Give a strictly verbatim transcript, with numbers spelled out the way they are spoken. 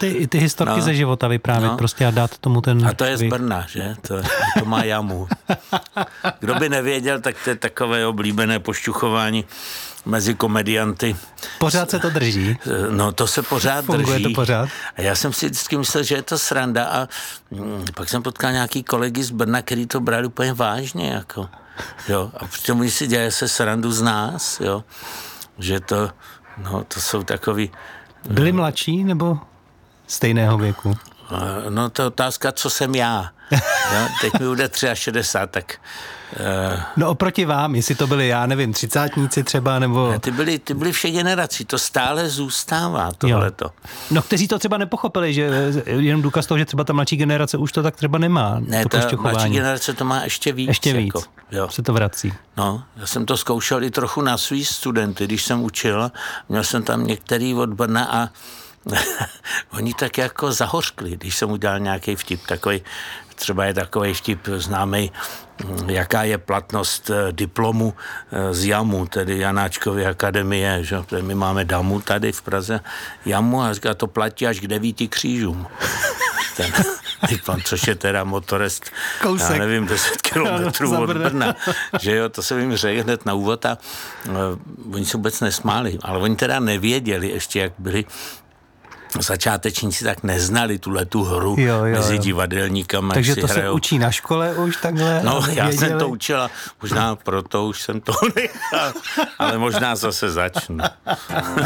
ty, ty historky No. ze života vyprávět No. prostě a dát tomu ten... A to je z Brna, že? To, to má jamu. Kdo by nevěděl, tak to je takové oblíbené pošťuchování mezi komedianty. Pořád se to drží. No to se pořád Funguje drží. to pořád. A já jsem si vždycky myslel, že je to sranda a hm, pak jsem potkal nějaký kolegy z Brna, který to brali úplně vážně, jako. Jo. A přitom oni si dělají se srandu z nás, jo. Že to, no to jsou takový... Byli mladší nebo stejného věku? No to je otázka, co jsem já. Jo? Teď mi bude šedesát tři, tak... Uh, No oproti vám, jestli to byli, já nevím, třicátníci třeba, nebo... ty byly, ty byly všech generací, to stále zůstává, tohleto. No kteří to třeba nepochopili, že jenom důkaz toho, že třeba ta mladší generace už to tak třeba nemá. Ne, to ta pošťuchování. mladší generace to má ještě víc. Ještě víc, jako, jo. se to vrací. No, já jsem to zkoušel i trochu na svý studenty, když jsem učil, měl jsem tam některý od Brna a oni tak jako zahořkli, když jsem udělal nějaký vtip, takový, třeba je takový vtip známý, jaká je platnost diplomu z JAMu, tedy Janáčkovy akademie, že? My máme DAMu tady v Praze, JAMu a říká, to platí až k devíti křížům. Ten diplom, což je teda motorest, Kousek. já nevím, deset kilometrů od Brna, že jo, to jsem jim řekl hned na úvod a uh, oni se vůbec nesmáli, ale oni teda nevěděli ještě, jak byli začátečníci, tak neznali tuhle tu hru jo, jo, mezi jo. divadelníkama. Takže si to hrajou. se učí na škole už takhle? No, aby já věděli? jsem to učila, možná proto už jsem to nechal, ale možná zase začnu.